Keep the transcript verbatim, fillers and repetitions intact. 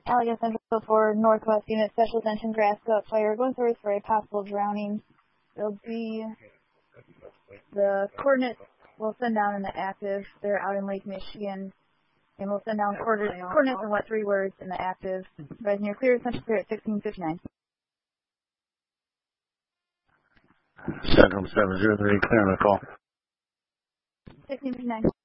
Allegan Central for Northwest Unit Special Attention Grass Scout Fire. Going through for a possible drowning. There'll be the coordinates we'll send down in the active. They're out in Lake Michigan. And we'll send down coordinates, coordinates and what three words in the active. Guys, near clear, Central Clear at sixteen fifty-nine. Central seven zero three, clear on the call. sixteen fifty-nine.